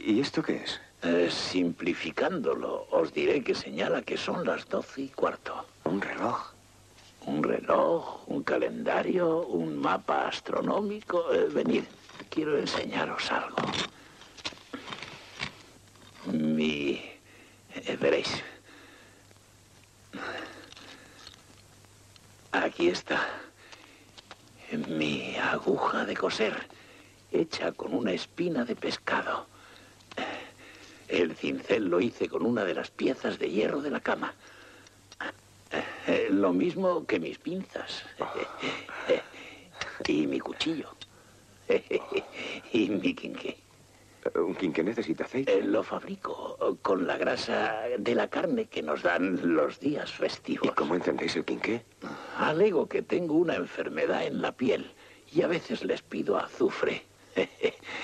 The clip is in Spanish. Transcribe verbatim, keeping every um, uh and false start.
¿Y esto qué es? Eh, simplificándolo, os diré que señala que son las doce y cuarto. ¿Un reloj? Un reloj, un calendario, un mapa astronómico. Eh, venid, quiero enseñaros algo. Mi... eh, veréis. Aquí está. Mi aguja de coser, hecha con una espina de pescado. El cincel lo hice con una de las piezas de hierro de la cama. Lo mismo que mis pinzas. Y mi cuchillo. Y mi quinqué. ¿Un quinqué necesita aceite? Lo fabrico con la grasa de la carne que nos dan los días festivos. ¿Y cómo encendéis el quinqué? Alego que tengo una enfermedad en la piel y a veces les pido azufre.